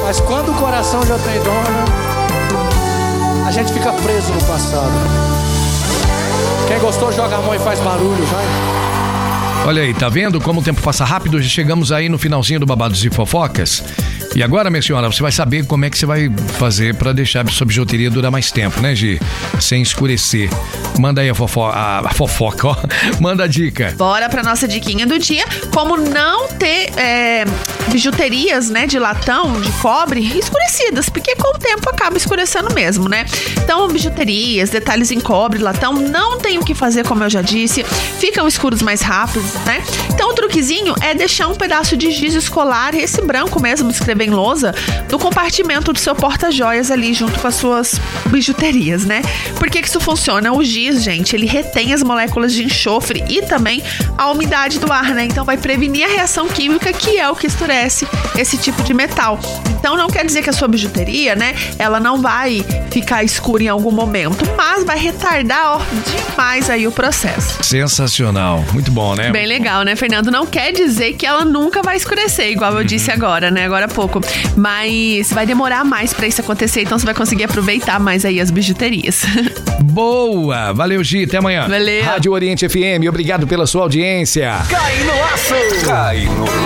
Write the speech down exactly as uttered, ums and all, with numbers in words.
Mas quando o coração já tem dono, a gente fica preso no passado. Quem gostou, joga a mão e faz barulho, vai. Olha aí, tá vendo como o tempo passa rápido? Já chegamos aí no finalzinho do Babados e Fofocas. E agora, minha senhora, você vai saber como é que você vai fazer pra deixar a sua bijuteria durar mais tempo, né, Gi? Sem escurecer. Manda aí a, fofo... a... a fofoca, ó. Manda a dica. Bora pra nossa diquinha do dia. Como não ter é, bijuterias, né, de latão, de cobre, escurecidas. Porque com o tempo acaba escurecendo mesmo, né? Então, bijuterias, detalhes em cobre, latão, não tem o que fazer, como eu já disse. Ficam escuros mais rápidos, né? Então, o truquezinho é deixar um pedaço de giz escolar, esse branco mesmo, de escrever em lousa, no compartimento do seu porta-joias ali, junto com as suas bijuterias, né? Por que que isso funciona? O giz, gente, ele retém as moléculas de enxofre e também a umidade do ar, né? Então, vai prevenir a reação química, que é o que escurece esse tipo de metal. Então, não quer dizer que a sua bijuteria, né, ela não vai ficar escura em algum momento, mas vai retardar, ó, demais aí o processo. Sensacional. Muito bom, né? Bem legal, né, Fernando? Não quer dizer que ela nunca vai escurecer, igual eu disse agora, né, agora há pouco. Mas vai demorar mais pra isso acontecer, então você vai conseguir aproveitar mais aí as bijuterias. Boa! Valeu, Gi. Até amanhã. Valeu. Rádio Oriente F M, obrigado pela sua audiência. Cai no aço! Cai no